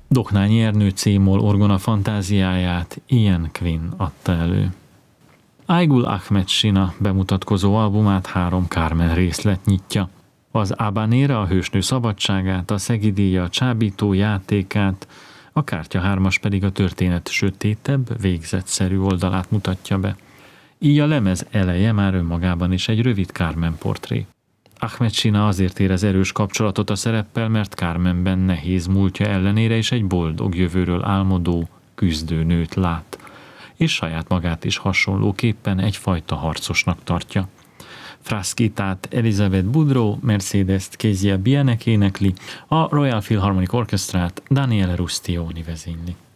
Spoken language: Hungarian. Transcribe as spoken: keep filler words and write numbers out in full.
Doknányi Ernő C-moll orgona fantáziáját Ian Quinn adta elő. Aygul Ahmed Sina bemutatkozó albumát három Carmen részlet nyitja. Az Habanera a hősnő szabadságát, a Szegidíja a csábító játékát, a Kártya hármas pedig a történet sötétebb, végzetszerű oldalát mutatja be. Így a lemez eleje már önmagában is egy rövid Carmen portré. Ahmed Sina azért érez erős kapcsolatot a szereppel, mert Carmenben nehéz múltja ellenére is egy boldog jövőről álmodó, küzdő nőt lát, és saját magát is hasonlóképpen egyfajta harcosnak tartja. Frasquitát Elizabeth Boudreau, Mercedes-t Kezia Bianek énekli, a Royal Philharmonic Orchestrát Daniele Rustioni vezényli.